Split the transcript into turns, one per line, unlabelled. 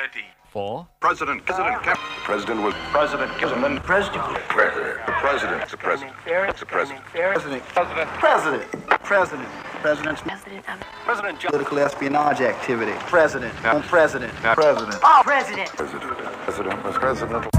humanity.
For
President was President. The president. The president. President.
Political espionage activity. President.
President.
Oh, president.
President.